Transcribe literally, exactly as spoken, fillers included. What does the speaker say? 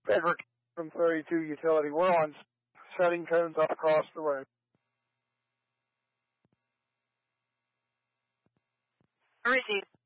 Edward from thirty-two Utility. We're on setting cones up across the way. Receive.